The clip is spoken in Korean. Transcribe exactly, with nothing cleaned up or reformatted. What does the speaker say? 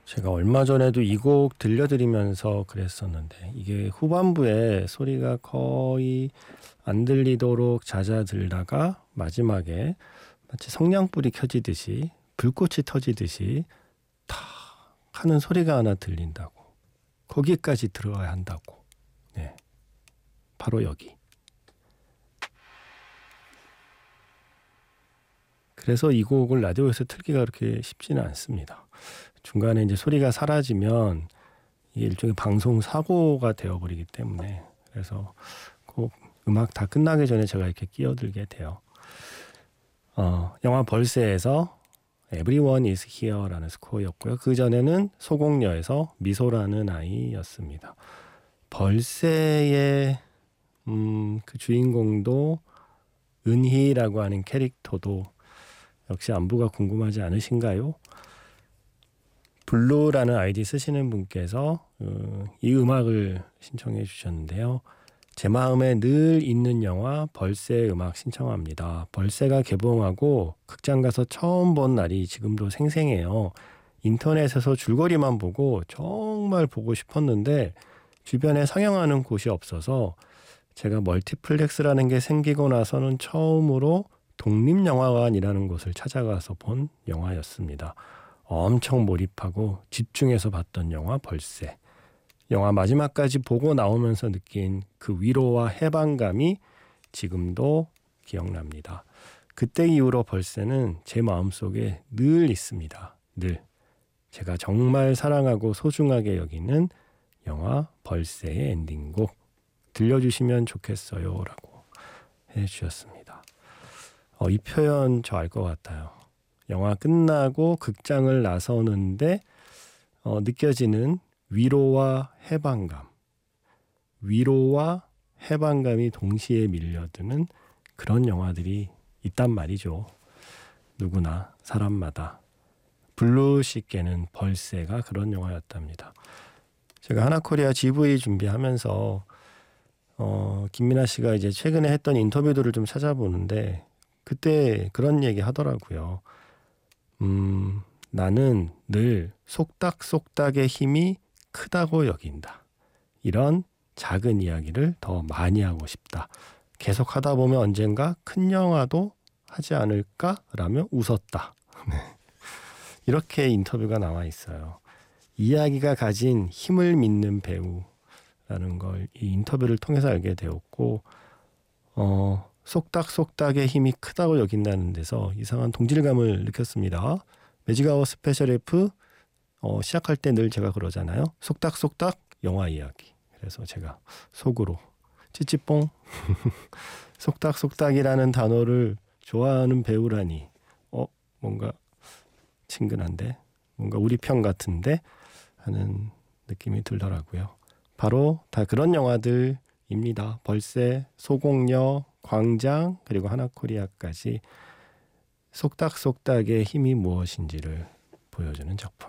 제가 얼마 전에도 이 곡 들려드리면서 그랬었는데 이게 후반부에 소리가 거의 안 들리도록 잦아들다가 마지막에 마치 성냥불이 켜지듯이 불꽃이 터지듯이 탁 하는 소리가 하나 들린다고. 거기까지 들어가야 한다고. 네, 바로 여기. 그래서 이 곡을 라디오에서 틀기가 그렇게 쉽지는 않습니다. 중간에 이제 소리가 사라지면 이게 일종의 방송 사고가 되어버리기 때문에, 그래서 꼭 음악 다 끝나기 전에 제가 이렇게 끼어들게 돼요. 어, 영화 벌새에서 Everyone is Here라는 스코어였고요. 그 전에는 소공녀에서 미소라는 아이였습니다. 벌새의 음, 그 주인공도 은희라고 하는 캐릭터도 역시 안부가 궁금하지 않으신가요? 블루라는 아이디 쓰시는 분께서 어, 이 음악을 신청해 주셨는데요. 제 마음에 늘 있는 영화 벌새 음악 신청합니다. 벌새가 개봉하고 극장 가서 처음 본 날이 지금도 생생해요. 인터넷에서 줄거리만 보고 정말 보고 싶었는데 주변에 상영하는 곳이 없어서 제가 멀티플렉스라는 게 생기고 나서는 처음으로 독립영화관이라는 곳을 찾아가서 본 영화였습니다. 엄청 몰입하고 집중해서 봤던 영화 벌새. 영화 마지막까지 보고 나오면서 느낀 그 위로와 해방감이 지금도 기억납니다. 그때 이후로 벌새는 제 마음속에 늘 있습니다. 늘. 제가 정말 사랑하고 소중하게 여기는 영화 벌새의 엔딩곡 들려주시면 좋겠어요 라고 해주셨습니다. 어, 이 표현 저 알 것 같아요. 영화 끝나고 극장을 나서는데 어, 느껴지는 위로와 해방감, 위로와 해방감이 동시에 밀려드는 그런 영화들이 있단 말이죠. 누구나 사람마다. 블루 씨께는 벌새가 그런 영화였답니다. 제가 하나코리아 지브이 준비하면서 어, 김민아 씨가 이제 최근에 했던 인터뷰들을 좀 찾아보는데 그때 그런 얘기 하더라고요. 음, 나는 늘 속닥속닥의 힘이 크다고 여긴다. 이런 작은 이야기를 더 많이 하고 싶다. 계속 하다 보면 언젠가 큰 영화도 하지 않을까라며 웃었다. 이렇게 인터뷰가 나와 있어요. 이야기가 가진 힘을 믿는 배우라는 걸 이 인터뷰를 통해서 알게 되었고 어, 속닥속닥의 힘이 크다고 여긴다는 데서 이상한 동질감을 느꼈습니다. 매직아워 스페셜 F 어, 시작할 때 늘 제가 그러잖아요. 속닥속닥 영화 이야기. 그래서 제가 속으로 찌찌뽕 속닥속닥이라는 단어를 좋아하는 배우라니 어 뭔가 친근한데 뭔가 우리 편 같은데 하는 느낌이 들더라고요. 바로 다 그런 영화들입니다. 벌새, 소공녀, 광장 그리고 하나코리아까지 속닥속닥의 힘이 무엇인지를 보여주는 작품.